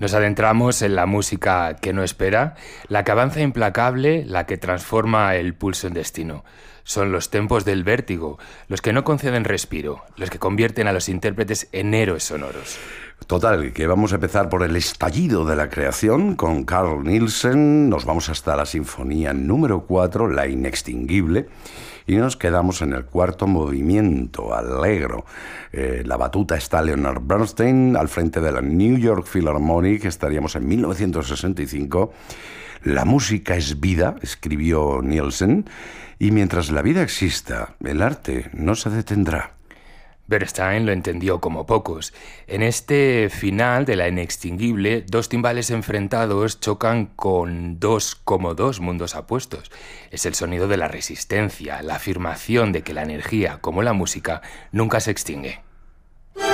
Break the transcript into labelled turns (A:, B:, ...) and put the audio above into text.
A: Nos adentramos en la música que no espera, la que avanza implacable, la que transforma el pulso en destino. Son los tempos del vértigo, los que no conceden respiro, los que convierten a los intérpretes en héroes sonoros.
B: Total, que vamos a empezar por el estallido de la creación con Carl Nielsen. Nos vamos hasta la sinfonía número 4, La Inextinguible, y nos quedamos en el cuarto movimiento, Allegro. La batuta está Leonard Bernstein al frente de la New York Philharmonic. Estaríamos en 1965. La música es vida, escribió Nielsen, y mientras la vida exista, el arte no se detendrá.
A: Bernstein lo entendió como pocos. En este final de La Inextinguible, dos timbales enfrentados chocan con dos mundos opuestos. Es el sonido de la resistencia, la afirmación de que la energía, como la música, nunca se extingue.